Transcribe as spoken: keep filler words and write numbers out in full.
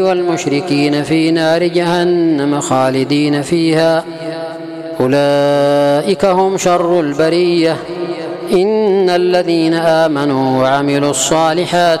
والمشركين في نار جهنم خالدين فيها أولئك هم شر البرية. إن الذين آمنوا وعملوا الصالحات